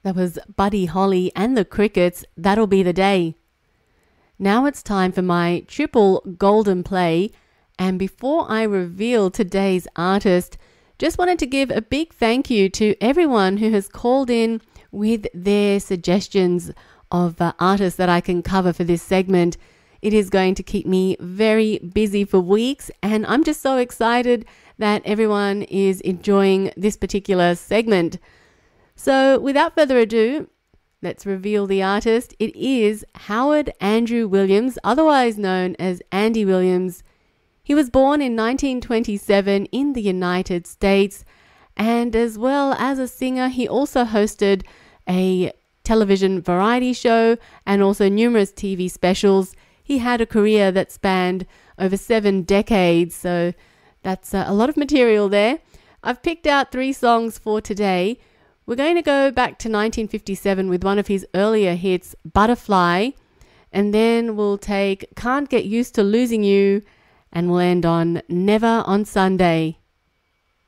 That was Buddy Holly and the Crickets, That'll Be the Day. Now it's time for my triple golden play, and before I reveal today's artist, just wanted to give a big thank you to everyone who has called in with their suggestions of artists that I can cover for this segment. It is going to keep me very busy for weeks, and I'm just so excited that everyone is enjoying this particular segment. So without further ado, let's reveal the artist. It is Howard Andrew Williams, otherwise known as Andy Williams. He was born in 1927 in the United States, and as well as a singer, he also hosted a television variety show and also numerous TV specials. He had a career that spanned over 7 decades, so that's a lot of material there. I've picked out 3 songs for today. We're going to go back to 1957 with one of his earlier hits, Butterfly, and then we'll take Can't Get Used to Losing You, and we'll end on Never on Sunday.